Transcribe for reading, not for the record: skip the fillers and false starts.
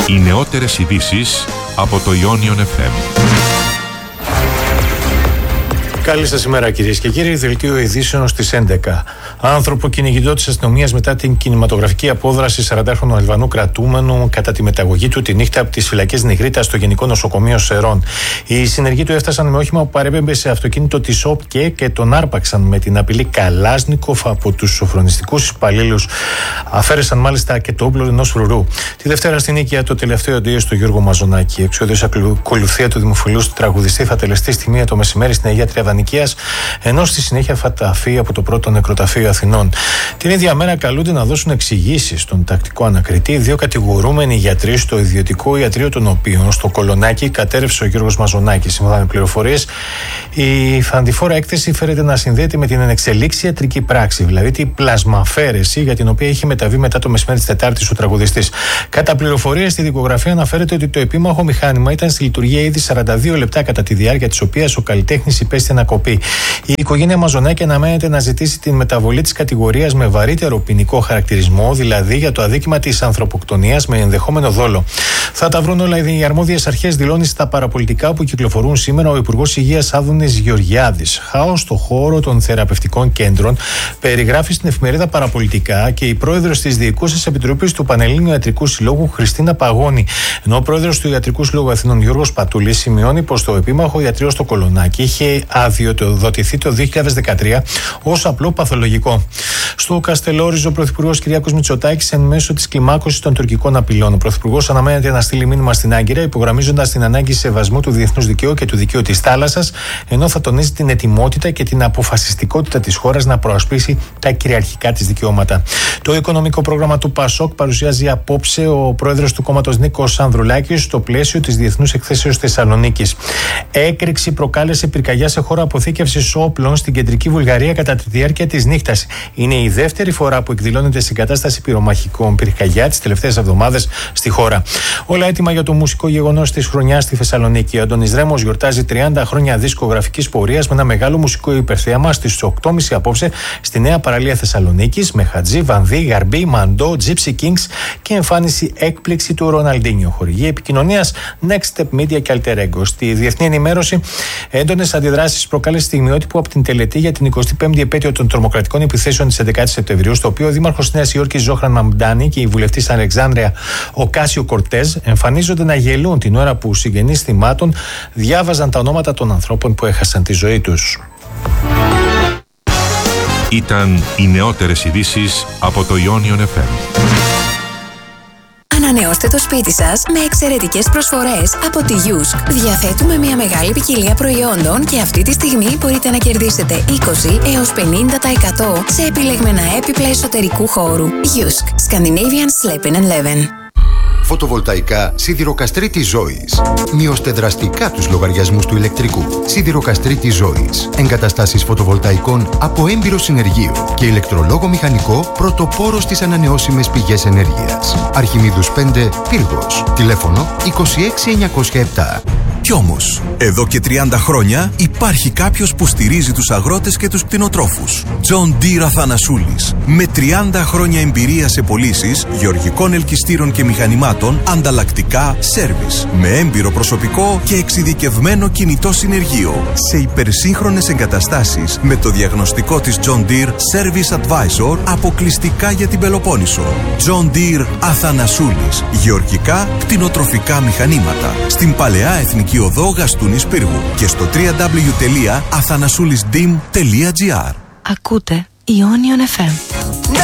Οι νεότερες ειδήσεις από το Ionion FM. Καλή σας ημέρα κυρίες και κύριοι, δελτίο ειδήσεων στις 11. Άνθρωπο κυνηγητό της αστυνομίας μετά την κινηματογραφική απόδραση 40χρονου Αλβανού κρατούμενου κατά τη μεταγωγή του τη νύχτα από τις φυλακές Νιγρίτας στο Γενικό Νοσοκομείο Σερών. Οι συνεργοί του έφτασαν με όχημα που παρέπεμπε σε αυτοκίνητο της ΟΠΚΕ και τον άρπαξαν με την απειλή Καλάσνικοφ από τους σοφρονιστικούς υπαλλήλους. Αφαίρεσαν μάλιστα και το όπλο ενός φρουρού. Τη Δευτέρα στην Νίκαια το τελευταίο αντίο στο Γιώργο Μαζονάκη. Εξόδιος ακολουθία του δημοφιλούς του τραγουδιστή θα τελεστεί στη 1 το μεσημέρι στην Αγία Τριαδανικίας, ενώ στη συνέχεια θα ταφεί από το πρώτο νεκροταφείο Αθηνών. Την ίδια μέρα καλούνται να δώσουν εξηγήσεις στον τακτικό ανακριτή δύο κατηγορούμενοι γιατροί στο ιδιωτικό ιατρείο των οποίων στο Κολονάκι κατέρευσε ο Γιώργος Μαζονάκης. Σύμφωνα με πληροφορίες, η θανατηφόρα έκθεση φέρεται να συνδέεται με την ενεξελίξη ιατρική πράξη, δηλαδή την πλασμαφέρεση για την οποία είχε μεταβεί μετά το μεσημέρι της Τετάρτης ο τραγουδιστής. Κατά πληροφορίες στη δικογραφία αναφέρεται ότι το επίμαχο μηχάνημα ήταν στη λειτουργία ήδη 42 λεπτά, κατά τη διάρκεια της οποίας ο καλλιτέχνης υπέστη ανακοπή. Η οικογένεια Μαζονάκη αναμένεται να ζητήσει την μεταβολή της κατηγορίας με βαρύτερο ποινικό χαρακτηρισμό, δηλαδή για το αδίκημα της ανθρωποκτονίας με ενδεχόμενο δόλο. Θα τα βρουν όλα οι αρμόδιες αρχές, δηλώνει στα παραπολιτικά που κυκλοφορούν σήμερα ο Υπουργός Υγείας Άδωνης Γεωργιάδης. Χάος στο χώρο των θεραπευτικών κέντρων περιγράφει στην εφημερίδα Παραπολιτικά και η πρόεδρος της Διοικούσας Επιτροπής του Πανελλήνιου Ιατρικού Συλλόγου Χριστίνα Παγώνη. Ενώ ο πρόεδρος του Ιατρικού Συλλόγου Αθηνών Γιώργος Πατούλης σημειώνει πως το επίμαχο ιατρείο στο Κολονάκι είχε αδειοδοτηθεί το 2013 ως απλό παθολογικό. Στο Καστελόριζο, ο Πρωθυπουργός Κυριάκος Μητσοτάκης εν μέσω της κλιμάκωσης των τουρκικών απειλών. Ο Πρωθυπουργός αναμένεται να στείλει μήνυμα στην Άγκυρα, υπογραμμίζοντας την ανάγκη σεβασμού του διεθνούς δικαίου και του δικαίου της θάλασσας, ενώ θα τονίζει την ετοιμότητα και την αποφασιστικότητα της χώρας να προασπίσει τα κυριαρχικά της δικαιώματα. Το οικονομικό πρόγραμμα του ΠΑΣΟΚ παρουσιάζει απόψε ο πρόεδρος του κόμματος Νίκος Ανδρουλάκης στο πλαίσιο της Διεθνούς Εκθέσεως Θεσσαλονίκης. Έκρηξη προκάλεσε πυρκαγιά σε χώρο αποθήκευσης όπλων στην κεντρική Βουλγαρία κατά τη διάρκεια της νύχτας. Είναι η δεύτερη φορά που εκδηλώνεται συγκατάσταση πυρομαχικών πυρκαγιά τις τελευταίες εβδομάδες στη χώρα. Όλα έτοιμα για το μουσικό γεγονός της χρονιάς στη Θεσσαλονίκη. Ο Αντώνης Ρέμος γιορτάζει 30 χρόνια δισκογραφικής πορείας με ένα μεγάλο μουσικό υπερθέαμα στις 8.30 απόψε στη νέα παραλία Θεσσαλονίκης με Χατζή, Βανδύ, Γαρμπή, Μαντό, Gypsy Kings και εμφάνιση έκπληξη του Ροναλντίνιο. Χορηγή επικοινωνίας Next Step Media και Alter Ego. Στη διεθνή ενημέρωση, έντονες αντιδράσεις προκάλεσε στιγμιότυπο από την τελετή για την 25η επέτειο των τρομοκρατικών επιθέσεων της 11ης Σεπτεμβρίου, στο οποίο ο Δήμαρχος Νέας Υόρκης Ζόχραν Μαμντάνη και η βουλευτής Αλεξάνδρεια Οκάσιο Κορτέζ εμφανίζονται να γελούν την ώρα που συγγενείς θυμάτων διάβαζαν τα ονόματα των ανθρώπων που έχασαν τη ζωή τους. Ήταν οι νεότερες ειδήσεις από το Ionion FM. Ανανεώστε το σπίτι σας με εξαιρετικές προσφορές από τη Yusk. Διαθέτουμε μια μεγάλη ποικιλία προϊόντων και αυτή τη στιγμή μπορείτε να κερδίσετε 20 έως 50% σε επιλεγμένα έπιπλα εσωτερικού χώρου. Yusk. Scandinavian Sleeping and Leven. Φωτοβολταϊκά Σιδηροκαστρί της Ζώης. Μειώστε δραστικά τους λογαριασμούς του ηλεκτρικού. Σιδηροκαστρί της Ζώης. Εγκαταστάσεις φωτοβολταϊκών από έμπειρο συνεργείο και ηλεκτρολόγο μηχανικό, πρωτοπόρο στις ανανεώσιμες πηγές ενέργειας. Αρχιμίδους 5, Πύργος. Τηλέφωνο 26907. Κι όμως, εδώ και 30 χρόνια υπάρχει κάποιος που στηρίζει τους αγρότες και τους κτηνοτρόφους. John Deere Αθανασούλης. Με 30 χρόνια εμπειρία σε πωλήσεις γεωργικών ελκυστήρων και μηχανημάτων, ανταλλακτικά, σέρβις. Με έμπειρο προσωπικό και εξειδικευμένο κινητό συνεργείο. Σε υπερσύγχρονες εγκαταστάσεις με το διαγνωστικό της John Deere Service Advisor αποκλειστικά για την Πελοπόννησο. John Deere Αθανασούλης. Γεωργικά, κτηνοτροφικά μηχανήματα. Στην Παλαιά Εθνική Οδό Γαστούνης Πύργου και στο www.athanasoulisdim.gr. Ακούτε Ionion FM.